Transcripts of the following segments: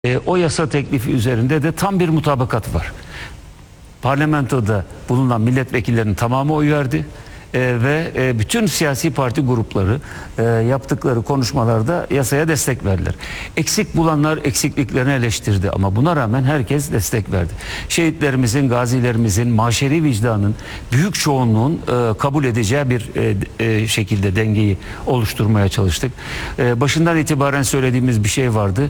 O yasa teklifi üzerinde de tam bir mutabakat var. Parlamentoda bulunan milletvekillerinin tamamı oy verdi. Ve bütün siyasi parti grupları yaptıkları konuşmalarda yasaya destek verdiler. Eksik bulanlar eksikliklerini eleştirdi ama buna rağmen herkes destek verdi. Şehitlerimizin, gazilerimizin, maşeri vicdanın büyük çoğunluğun kabul edeceği bir şekilde dengeyi oluşturmaya çalıştık. Başından itibaren söylediğimiz bir şey vardı.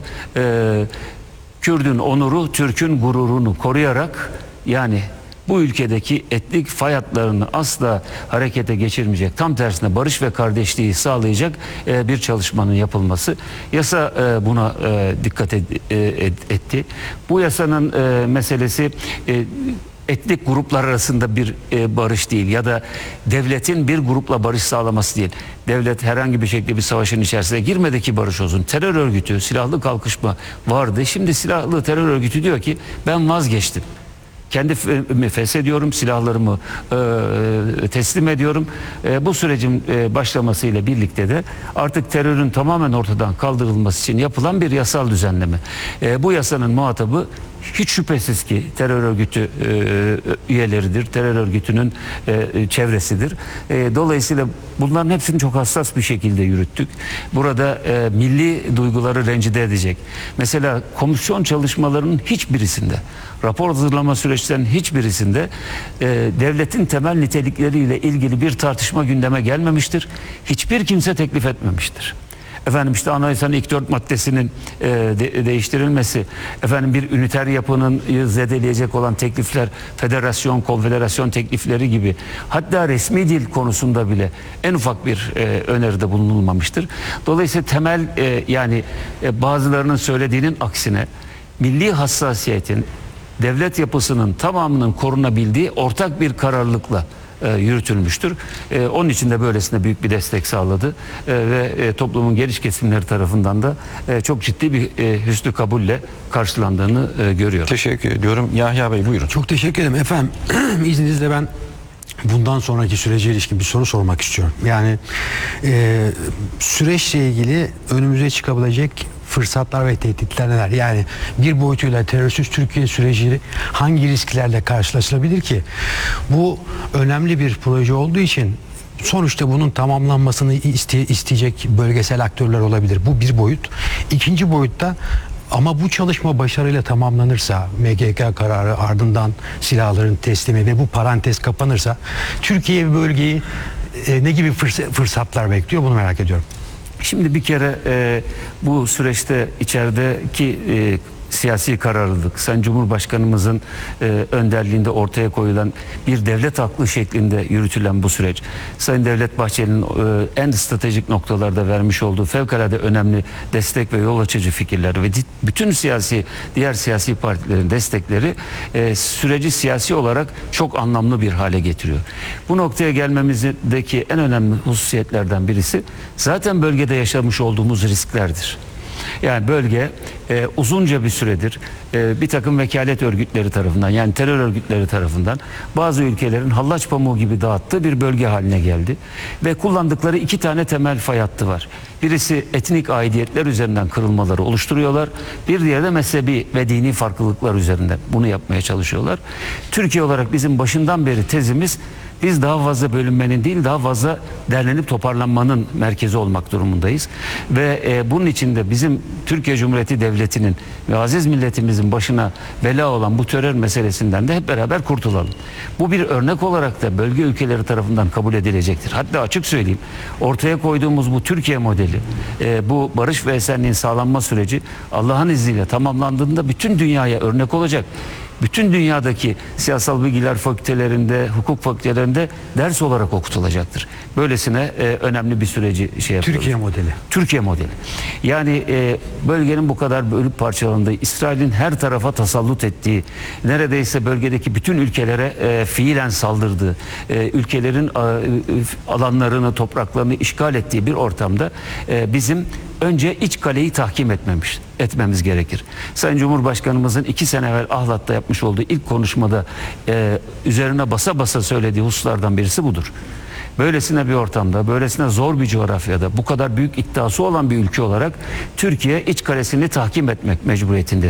Kürdün onuru, Türk'ün gururunu koruyarak, yani bu ülkedeki etnik fay hatlarını asla harekete geçirmeyecek, tam tersine barış ve kardeşliği sağlayacak bir çalışmanın yapılması. Yasa buna dikkat etti. Bu yasanın meselesi etnik gruplar arasında bir barış değil ya da devletin bir grupla barış sağlaması değil. Devlet herhangi bir şekilde bir savaşın içerisine girmedi ki barış olsun. Terör örgütü, silahlı kalkışma vardı. Şimdi silahlı terör örgütü diyor ki ben vazgeçtim. Kendimi feshediyorum, silahlarımı teslim ediyorum. Bu sürecin başlamasıyla birlikte de artık terörün tamamen ortadan kaldırılması için yapılan bir yasal düzenleme. Bu yasanın muhatabı hiç şüphesiz ki terör örgütü üyeleridir, terör örgütünün çevresidir. Dolayısıyla bunların hepsini çok hassas bir şekilde yürüttük. Burada milli duyguları rencide edecek. Mesela komisyon çalışmalarının hiçbirisinde, rapor hazırlama süreçlerinin hiçbirisinde devletin temel nitelikleriyle ilgili bir tartışma gündeme gelmemiştir. Hiçbir kimse teklif etmemiştir. Efendim işte anayasanın ilk 4 maddesinin değiştirilmesi, efendim bir üniter yapının zedeleyecek olan teklifler, federasyon, konfederasyon teklifleri gibi, hatta resmi dil konusunda bile en ufak bir öneride bulunulmamıştır. Dolayısıyla temel yani bazılarının söylediğinin aksine milli hassasiyetin, devlet yapısının tamamının korunabildiği ortak bir kararlılıkla yürütülmüştür. Onun için de böylesine büyük bir destek sağladı ve toplumun geniş kesimleri tarafından da çok ciddi bir hüsnü kabulle karşılandığını görüyorum. Teşekkür ediyorum. Yahya Bey buyurun. Çok teşekkür ederim efendim. İzninizle ben bundan sonraki sürece ilişkin bir soru sormak istiyorum. Yani süreçle ilgili önümüze çıkabilecek fırsatlar ve tehditler neler? Yani bir boyutuyla terörsüz Türkiye süreci hangi risklerle karşılaşılabilir ki? Bu önemli bir proje olduğu için sonuçta bunun tamamlanmasını isteyecek bölgesel aktörler olabilir. Bu bir boyut. İkinci boyutta, ama bu çalışma başarıyla tamamlanırsa, MGK kararı ardından silahların teslimi ve bu parantez kapanırsa, Türkiye bölgeyi ne gibi fırsatlar bekliyor, bunu merak ediyorum. Şimdi bir kere bu süreçte içerideki siyasi kararlılık, Sayın Cumhurbaşkanımızın önderliğinde ortaya koyulan bir devlet aklı şeklinde yürütülen bu süreç, Sayın Devlet Bahçeli'nin en stratejik noktalarda vermiş olduğu fevkalade önemli destek ve yol açıcı fikirler ve bütün diğer siyasi partilerin destekleri süreci siyasi olarak çok anlamlı bir hale getiriyor. Bu noktaya gelmemizdeki en önemli hususiyetlerden birisi zaten bölgede yaşamış olduğumuz risklerdir. Yani bölge uzunca bir süredir bir takım vekalet örgütleri tarafından, yani terör örgütleri tarafından bazı ülkelerin hallaç pamuğu gibi dağıttığı bir bölge haline geldi. Ve kullandıkları iki tane temel fay hattı var. Birisi etnik aidiyetler üzerinden kırılmaları oluşturuyorlar. Bir diğeri de mezhebi ve dini farklılıklar üzerinden bunu yapmaya çalışıyorlar. Türkiye olarak bizim başından beri tezimiz, biz daha fazla bölünmenin değil, daha fazla derlenip toparlanmanın merkezi olmak durumundayız. Ve bunun için de bizim Türkiye Cumhuriyeti Devleti'nin ve aziz milletimizin başına bela olan bu terör meselesinden de hep beraber kurtulalım. Bu bir örnek olarak da bölge ülkeleri tarafından kabul edilecektir. Hatta açık söyleyeyim, ortaya koyduğumuz bu Türkiye modeli, bu barış ve esenliğin sağlanma süreci Allah'ın izniyle tamamlandığında bütün dünyaya örnek olacak. Bütün dünyadaki siyasal bilgiler fakültelerinde, hukuk fakültelerinde ders olarak okutulacaktır. Böylesine önemli bir süreci yapıyoruz. Türkiye modeli. Türkiye modeli. Yani bölgenin bu kadar bölüp parçalandığı, İsrail'in her tarafa tasallut ettiği, neredeyse bölgedeki bütün ülkelere fiilen saldırdığı, ülkelerin alanlarını, topraklarını işgal ettiği bir ortamda bizim önce iç kaleyi tahkim etmemiz gerekir. Sayın Cumhurbaşkanımızın 2 sene evvel Ahlat'ta yapmış olduğu ilk konuşmada üzerine basa basa söylediği hususlardan birisi budur. Böylesine bir ortamda, böylesine zor bir coğrafyada, bu kadar büyük iddiası olan bir ülke olarak Türkiye iç kalesini tahkim etmek mecburiyetinde.